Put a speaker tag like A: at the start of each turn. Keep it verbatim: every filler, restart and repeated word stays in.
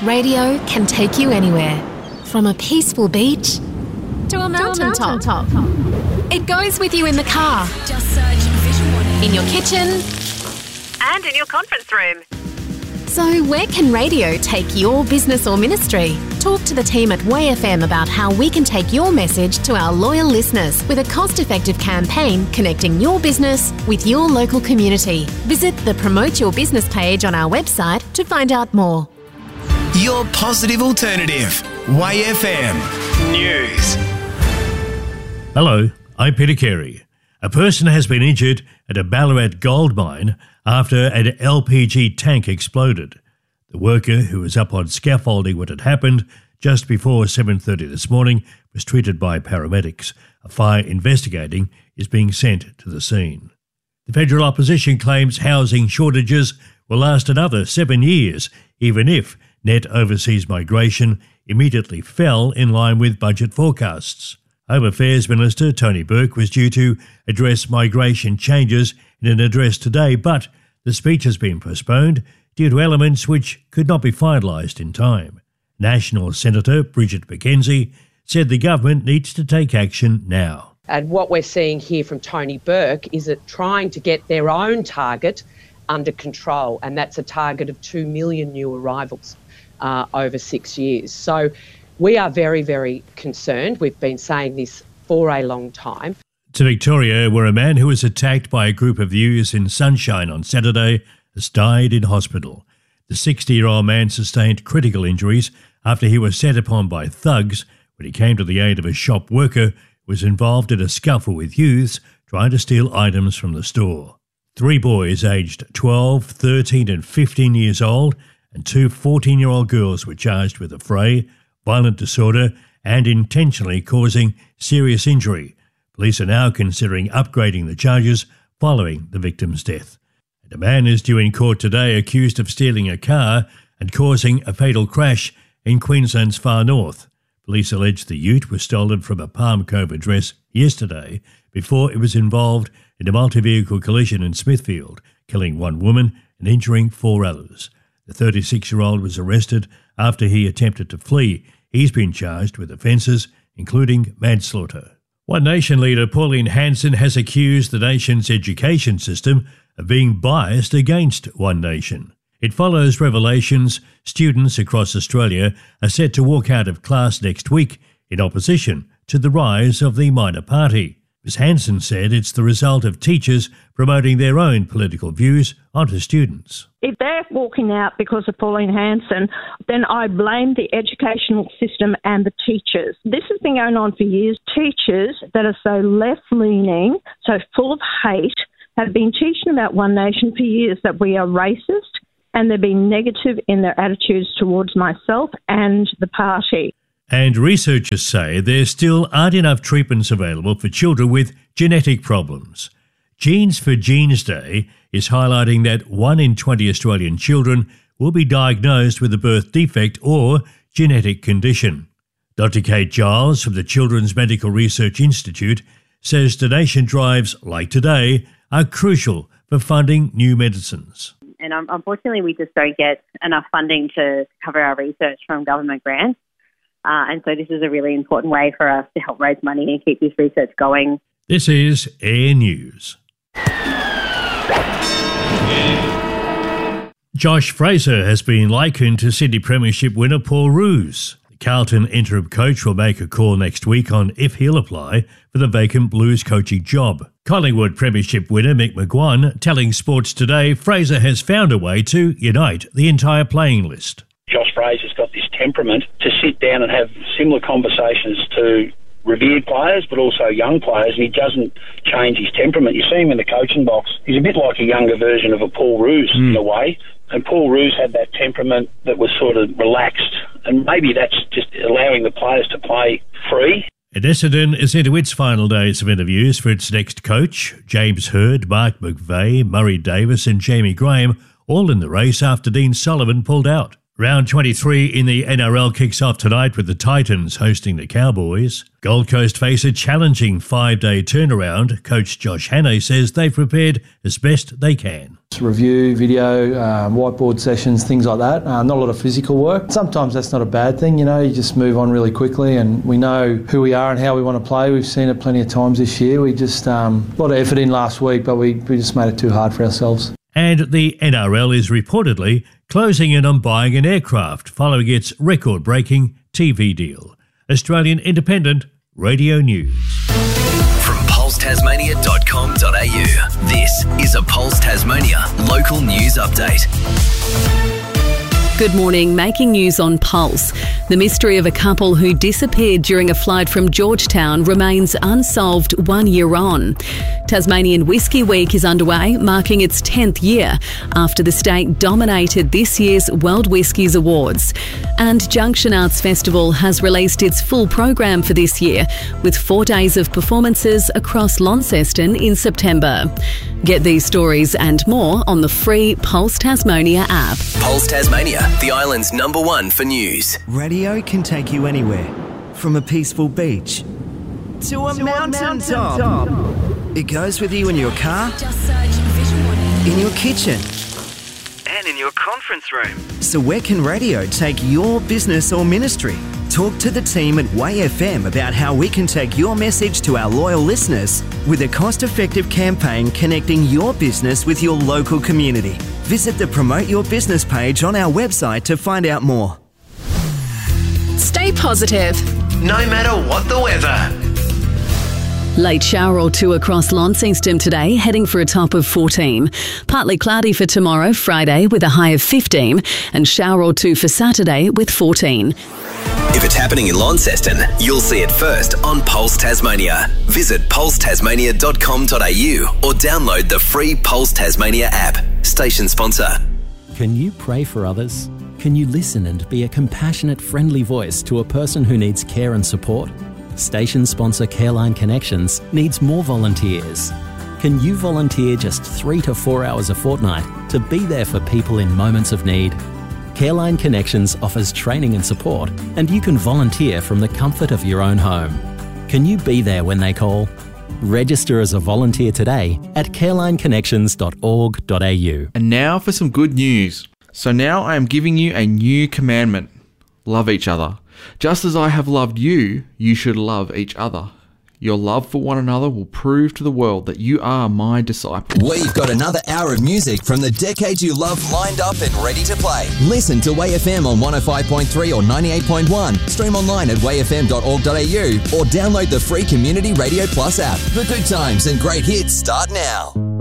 A: Radio can take you anywhere. From a peaceful beach to a mountain top. top. It goes with you in the car. Just search Vision One. In your kitchen.
B: And in your conference room.
A: So where can radio take your business or ministry? Talk to the team at Way F M about how we can take your message to our loyal listeners with a cost-effective campaign connecting your business with your local community. Visit the Promote Your Business page on our website to find out more.
C: Your positive alternative. Way F M News.
D: Hello, I'm Peter Carey. A person has been injured at a Ballarat gold mine after an L P G tank exploded. The worker, who was up on scaffolding when it happened just before seven thirty this morning, was treated by paramedics. A fire investigating is being sent to the scene. The federal opposition claims housing shortages will last another seven years, even if net overseas migration immediately fell in line with budget forecasts. Home Affairs Minister Tony Burke was due to address migration changes in an address today, but the speech has been postponed due to elements which could not be finalised in time. National Senator Bridget McKenzie said the government needs to take action now.
E: And what we're seeing here from Tony Burke is that trying to get their own target under control, and that's a target of two million new arrivals uh, over six years. So we are very, very concerned. We've been saying this for a long time.
D: To Victoria, where a man who was attacked by a group of youths in Sunshine on Saturday has died in hospital. The sixty-year-old man sustained critical injuries after he was set upon by thugs when he came to the aid of a shop worker who was involved in a scuffle with youths trying to steal items from the store. Three boys aged twelve, thirteen and fifteen years old and two fourteen-year-old girls were charged with affray, violent disorder and intentionally causing serious injury. Police are now considering upgrading the charges following the victim's death. And a man is due in court today accused of stealing a car and causing a fatal crash in Queensland's far north. Police allege the ute was stolen from a Palm Cove address yesterday before it was involved in a multi-vehicle collision in Smithfield, killing one woman and injuring four others. The thirty-six-year-old was arrested after he attempted to flee. He's been charged with offences, including manslaughter. One Nation leader Pauline Hanson has accused the nation's education system of being biased against One Nation. It follows revelations students across Australia are set to walk out of class next week in opposition to the rise of the minor party. Miz Hanson said it's the result of teachers promoting their own political views onto students.
F: If they're walking out because of Pauline Hanson, then I blame the educational system and the teachers. This has been going on for years. Teachers that are so left-leaning, so full of hate, have been teaching about One Nation for years, that we are racist, and they're being negative in their attitudes towards myself and the party.
D: And researchers say there still aren't enough treatments available for children with genetic problems. Genes for Genes Day is highlighting that one in twenty Australian children will be diagnosed with a birth defect or genetic condition. Doctor Kate Giles from the Children's Medical Research Institute says donation drives like today are crucial for funding new medicines.
G: And um, unfortunately, we just don't get enough funding to cover our research from government grants. Uh, and so this is a really important way for us to help raise money and keep this research going.
D: This is Air News. Josh Fraser has been likened to Sydney Premiership winner Paul Roos. The Carlton interim coach will make a call next week on if he'll apply for the vacant Blues coaching job. Collingwood Premiership winner Mick McGuan telling Sports Today Fraser has found a way to unite the entire playing list.
H: Josh Fraser's got this temperament to sit down and have similar conversations to revered players but also young players, and he doesn't change his temperament. You see him in the coaching box. He's a bit like a younger version of a Paul Roos mm. in a way, and Paul Roos had that temperament that was sort of relaxed, and maybe that's just allowing the players to play free.
D: And Essendon is into its final days of interviews for its next coach. James Hird, Mark McVeigh, Murray Davis and Jamie Graham all in the race after Dean Sullivan pulled out. Round twenty-three in the N R L kicks off tonight with the Titans hosting the Cowboys. Gold Coast face a challenging five-day turnaround. Coach Josh Hannay says they've prepared as best they can.
I: Review, video, um, whiteboard sessions, things like that. Uh, not a lot of physical work. Sometimes that's not a bad thing, you know, you just move on really quickly and we know who we are and how we want to play. We've seen it plenty of times this year. We just, um, a lot of effort in last week, but we, we just made it too hard for ourselves.
D: And the N R L is reportedly closing in on buying an aircraft following its record-breaking T V deal. Australian Independent Radio News.
C: From pulse tasmania dot com dot a u, this is a Pulse Tasmania local news update.
J: Good morning. Making news on Pulse. The mystery of a couple who disappeared during a flight from Georgetown remains unsolved one year on. Tasmanian Whisky Week is underway, marking its tenth year after the state dominated this year's World Whiskies Awards. And Junction Arts Festival has released its full program for this year, with four days of performances across Launceston in September. Get these stories and more on the free Pulse Tasmania app.
C: Pulse Tasmania, the island's number one for news.
K: Radio can take you anywhere, from a peaceful beach to a, to mountain, a mountain top. top. It goes with you in your car, in your kitchen,
L: and in your conference room.
K: So where can radio take your business or ministry? Talk to the team at Way F M about how we can take your message to our loyal listeners with a cost-effective campaign connecting your business with your local community. Visit the Promote Your Business page on our website to find out more.
A: Stay positive,
C: no matter what the weather.
J: Late shower or two across Launceston today, heading for a top of fourteen. Partly cloudy for tomorrow, Friday, with a high of fifteen, and shower or two for Saturday with fourteen.
C: If it's happening in Launceston, you'll see it first on Pulse Tasmania. Visit pulse tasmania dot com dot a u or download the free Pulse Tasmania app. Station sponsor.
M: Can you pray for others? Can you listen and be a compassionate, friendly voice to a person who needs care and support? Station sponsor Careline Connections needs more volunteers. Can you volunteer just three to four hours a fortnight to be there for people in moments of need? Careline Connections offers training and support, and you can volunteer from the comfort of your own home. Can you be there when they call? Register as a volunteer today at careline connections dot org dot a u.
N: And now for some good news. So now I am giving you a new commandment. Love each other. Just as I have loved you, you should love each other. Your love for one another will prove to the world that you are my disciples.
O: We've got another hour of music from the decades you love lined up and ready to play. Listen to Way F M on one oh five point three or ninety-eight point one. Stream online at way f m dot org dot a u or download the free Community Radio Plus app. The good times and great hits start now.